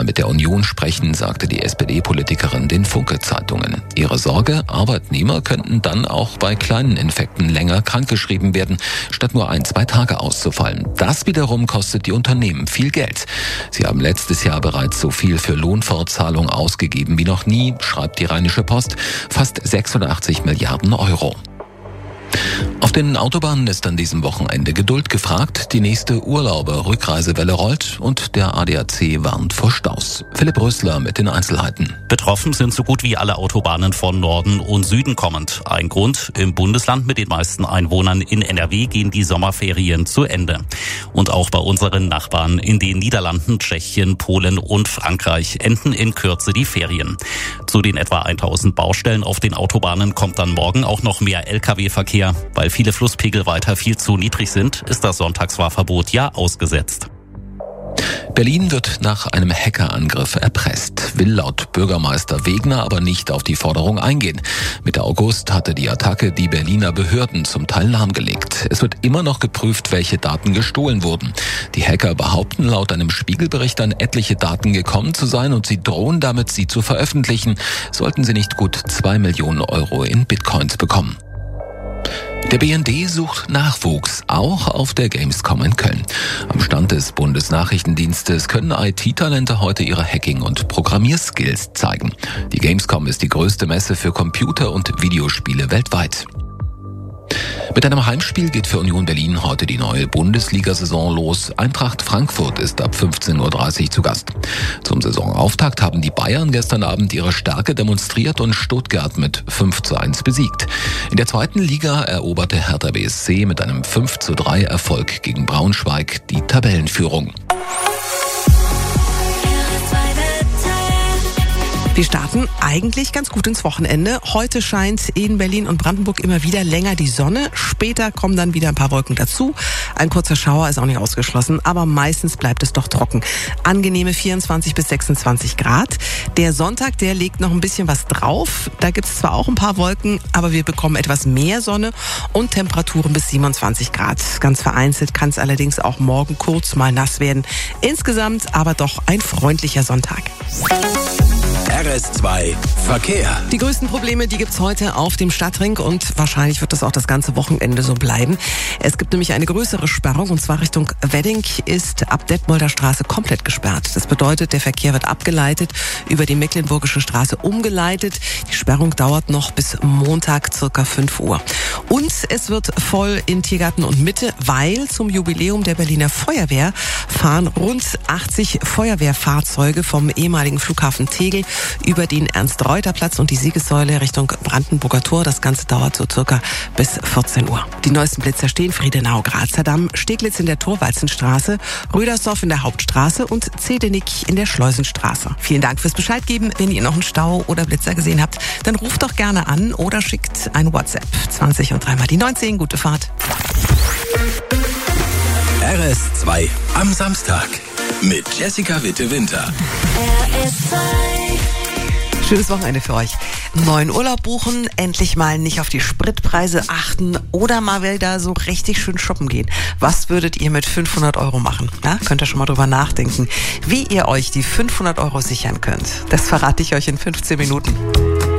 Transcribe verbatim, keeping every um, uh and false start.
mal mit der Union sprechen, sagte die S P D-Politikerin den Funke-Zeitungen. Ihre Sorge, Arbeitnehmer könnten dann auch bei kleinen Infekten länger krankgeschrieben werden, statt nur ein, zwei Tage auszufallen. Das wiederum kostet die Unternehmen viel Geld. Sie haben letztes Jahr bereits so viel für Lohnfortzahlung ausgegeben wie noch nie, schreibt die Rheinische Post, fast sechshundertachtzig Milliarden Euro. Auf den Autobahnen ist an diesem Wochenende Geduld gefragt. Die nächste Urlauber-Rückreisewelle rollt und der A D A C warnt vor Staus. Philipp Rösler mit den Einzelheiten. Betroffen sind so gut wie alle Autobahnen von Norden und Süden kommend. Ein Grund: im Bundesland mit den meisten Einwohnern in N R W gehen die Sommerferien zu Ende. Und auch bei unseren Nachbarn in den Niederlanden, Tschechien, Polen und Frankreich enden in Kürze die Ferien. Zu den etwa tausend Baustellen auf den Autobahnen kommt dann morgen auch noch mehr L K W-Verkehr. Weil viele Flusspegel weiter viel zu niedrig sind, ist das Sonntagsfahrverbot ja ausgesetzt. Berlin wird nach einem Hackerangriff erpresst, will laut Bürgermeister Wegner aber nicht auf die Forderung eingehen. Mitte August hatte die Attacke die Berliner Behörden zum Teil lahmgelegt. Es wird immer noch geprüft, welche Daten gestohlen wurden. Die Hacker behaupten laut einem Spiegelbericht an etliche Daten gekommen zu sein und sie drohen damit, sie zu veröffentlichen, sollten sie nicht gut zwei Millionen Euro in Bitcoins bekommen. Der B N D sucht Nachwuchs, auch auf der Gamescom in Köln. Am Stand des Bundesnachrichtendienstes können I T-Talente heute ihre Hacking- und Programmierskills zeigen. Die Gamescom ist die größte Messe für Computer- und Videospiele weltweit. Mit einem Heimspiel geht für Union Berlin heute die neue Bundesliga-Saison los. Eintracht Frankfurt ist ab fünfzehn Uhr dreißig zu Gast. Zum Saisonauftakt haben die Bayern gestern Abend ihre Stärke demonstriert und Stuttgart mit fünf zu eins besiegt. In der zweiten Liga eroberte Hertha B S C mit einem fünf zu drei Erfolg gegen Braunschweig die Tabellenführung. Wir starten eigentlich ganz gut ins Wochenende. Heute scheint in Berlin und Brandenburg immer wieder länger die Sonne. Später kommen dann wieder ein paar Wolken dazu. Ein kurzer Schauer ist auch nicht ausgeschlossen, aber meistens bleibt es doch trocken. Angenehme vierundzwanzig bis sechsundzwanzig Grad. Der Sonntag, der legt noch ein bisschen was drauf. Da gibt es zwar auch ein paar Wolken, aber wir bekommen etwas mehr Sonne und Temperaturen bis siebenundzwanzig Grad. Ganz vereinzelt kann es allerdings auch morgen kurz mal nass werden. Insgesamt aber doch ein freundlicher Sonntag. R S zwei Verkehr. Die größten Probleme, die gibt's heute auf dem Stadtring und wahrscheinlich wird das auch das ganze Wochenende so bleiben. Es gibt nämlich eine größere Sperrung und zwar Richtung Wedding ist ab Detmolder Straße komplett gesperrt. Das bedeutet, der Verkehr wird abgeleitet, über die Mecklenburgische Straße umgeleitet. Die Sperrung dauert noch bis Montag circa fünf Uhr. Und es wird voll in Tiergarten und Mitte, weil zum Jubiläum der Berliner Feuerwehr fahren rund achtzig Feuerwehrfahrzeuge vom ehemaligen Flughafen Tegel über den Ernst-Reuter-Platz und die Siegessäule Richtung Brandenburger Tor. Das Ganze dauert so circa bis vierzehn Uhr. Die neuesten Blitzer stehen: Friedenau, Grazer Damm, Steglitz in der Thorwaldsenstraße, Rödersdorf in der Hauptstraße und Zedenick in der Schleusenstraße. Vielen Dank fürs Bescheid geben. Wenn ihr noch einen Stau oder Blitzer gesehen habt, dann ruft doch gerne an oder schickt ein WhatsApp. zwanzig und dreimal die neunzehn. Gute Fahrt. R S zwei am Samstag mit Jessica Witte-Winter. R S zwei. Schönes Wochenende für euch. Neuen Urlaub buchen, endlich mal nicht auf die Spritpreise achten oder mal wieder so richtig schön shoppen gehen. Was würdet ihr mit fünfhundert Euro machen? Na, könnt ihr schon mal drüber nachdenken, wie ihr euch die fünfhundert Euro sichern könnt. Das verrate ich euch in fünfzehn Minuten.